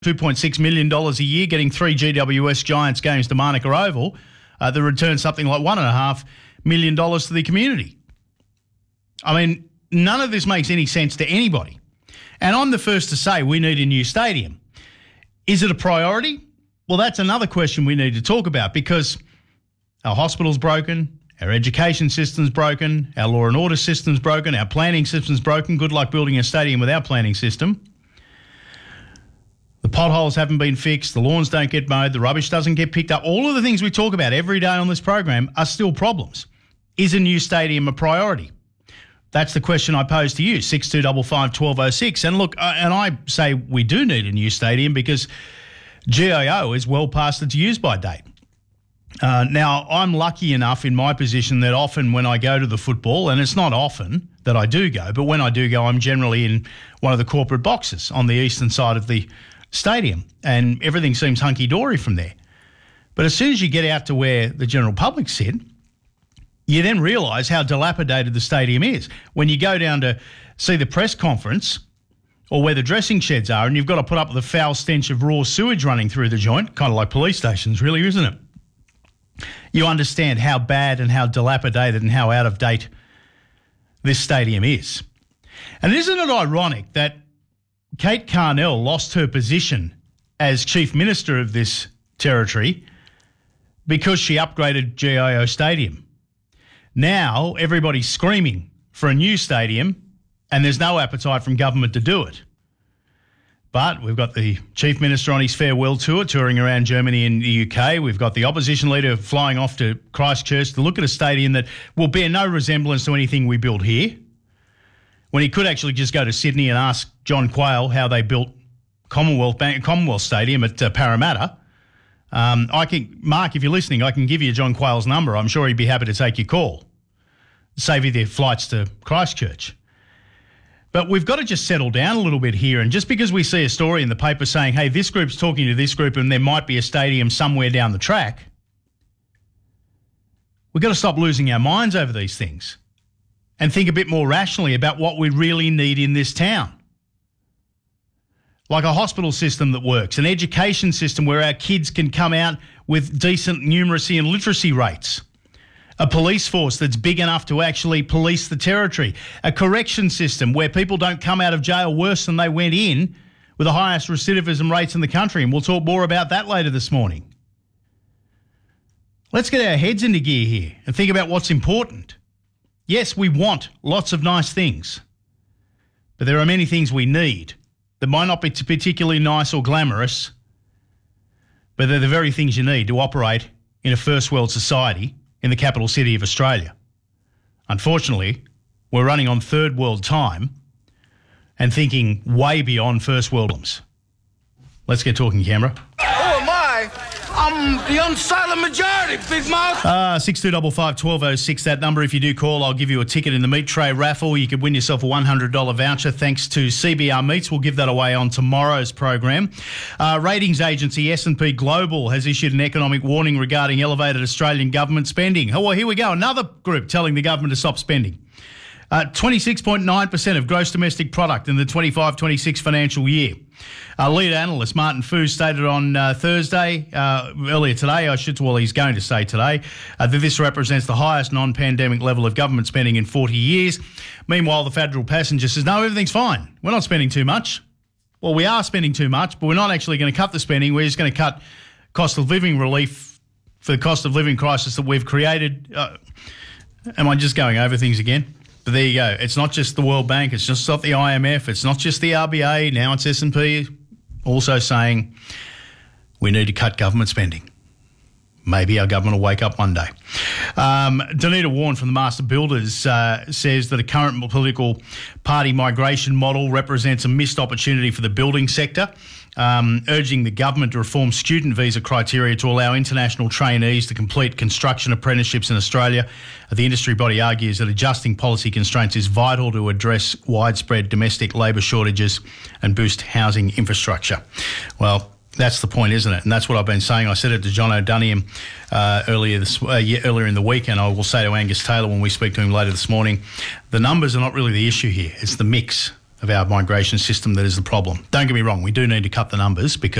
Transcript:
$2.6 million a year, getting 3 GWS Giants games to Manuka Oval, that returns something like $1.5 million to the community. I mean, none of this makes any sense to anybody. And I'm the first to say we need a new stadium. Is it a priority? Well, that's another question we need to talk about, because our hospital's broken, our education system's broken, our law and order system's broken, our planning system's broken. Good luck building a stadium with our planning system. The potholes haven't been fixed, the lawns don't get mowed, the rubbish doesn't get picked up. All of the things we talk about every day on this program are still problems. Is a new stadium a priority? That's the question I pose to you, 6255 1206. And look, and I say we do need a new stadium because GIO is well past its use-by date. Now, I'm lucky enough in my position that often when I go to the football, and it's not often that I do go, but when I do go, I'm generally in one of the corporate boxes on the eastern side of the stadium, and everything seems hunky-dory from there. But as soon as you get out to where the general public sit, you then realise how dilapidated the stadium is. When you go down to see the press conference or where the dressing sheds are, and you've got to put up with the foul stench of raw sewage running through the joint, kind of like police stations really, isn't it? You understand how bad and how dilapidated and how out of date this stadium is. And isn't it ironic that Kate Carnell lost her position as Chief Minister of this territory because she upgraded GIO Stadium? Now everybody's screaming for a new stadium and there's no appetite from government to do it. But we've got the Chief Minister on his farewell tour, touring around Germany and the UK. We've got the opposition leader flying off to Christchurch to look at a stadium that will bear no resemblance to anything we built here, when he could actually just go to Sydney and ask John Quayle how they built Commonwealth Stadium at Parramatta. Mark, if you're listening, I can give you John Quayle's number. I'm sure he'd be happy to take your call, save you the flights to Christchurch. But we've got to just settle down a little bit here. And just because we see a story in the paper saying, hey, this group's talking to this group and there might be a stadium somewhere down the track, we've got to stop losing our minds over these things and think a bit more rationally about what we really need in this town. Like a hospital system that works, an education system where our kids can come out with decent numeracy and literacy rates, a police force that's big enough to actually police the territory, a correction system where people don't come out of jail worse than they went in, with the highest recidivism rates in the country. And we'll talk more about that later this morning. Let's get our heads into gear here and think about what's important. Yes, we want lots of nice things, but there are many things we need that might not be particularly nice or glamorous, but they're the very things you need to operate in a first world society in the capital city of Australia. Unfortunately, we're running on third world time and thinking way beyond first world problems. Let's get talking, Canberra. Who am I? I'm the unsilent majority, Big Mouth. 6255 1206, that number. If you do call, I'll give you a ticket in the meat tray raffle. You could win yourself a $100 voucher thanks to CBR Meats. We'll give that away on tomorrow's program. Ratings agency S&P Global has issued an economic warning regarding elevated Australian government spending. Oh, well, here we go. Another group telling the government to stop spending. 26.9% of gross domestic product in the 25-26 financial year. Lead analyst Martin Fu stated on Thursday, earlier today, he's going to say today, that this represents the highest non-pandemic level of government spending in 40 years. Meanwhile, the federal passenger says, no, everything's fine. We're not spending too much. Well, we are spending too much, but we're not actually going to cut the spending. We're just going to cut cost of living relief for the cost of living crisis that we've created. Am I just going over things again? But there you go. It's not just the World Bank. It's just not the IMF. It's not just the RBA. Now it's S&P also saying we need to cut government spending. Maybe our government will wake up one day. Danita Warren from the Master Builders says that a current political party migration model represents a missed opportunity for the building sector, urging the government to reform student visa criteria to allow international trainees to complete construction apprenticeships in Australia. The industry body argues that adjusting policy constraints is vital to address widespread domestic labour shortages and boost housing infrastructure. Well, that's the point, isn't it? And that's what I've been saying. I said it to John O'Duniam earlier in the week, and I will say to Angus Taylor when we speak to him later this morning, the numbers are not really the issue here. It's the mix of our migration system that is the problem. Don't get me wrong, we do need to cut the numbers because